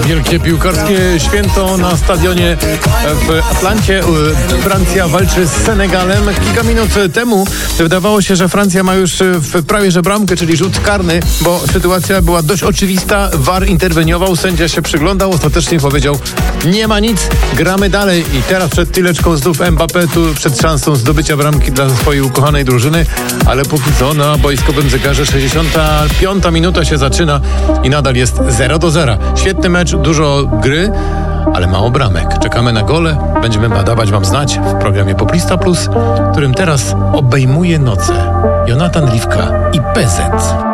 Wielkie piłkarskie święto na stadionie w Atlancie. Francja walczy z Senegalem. Kilka minut temu wydawało się, że Francja ma już prawie że bramkę, czyli rzut karny, bo sytuacja była dość oczywista. VAR interweniował, sędzia się przyglądał, ostatecznie powiedział: nie ma nic, gramy dalej. I teraz przed tyleczką znów Mbappé, tu przed szansą zdobycia bramki dla swojej ukochanej drużyny, ale póki co na boiskowym zegarze 65 minuta się zaczyna i nadal jest 0-0. Świetny mecz, dużo gry, ale mało bramek. Czekamy na gole, będziemy dawać wam znać w programie Poplista Plus, którym teraz obejmuje noce Jonatan Liwka i PZ.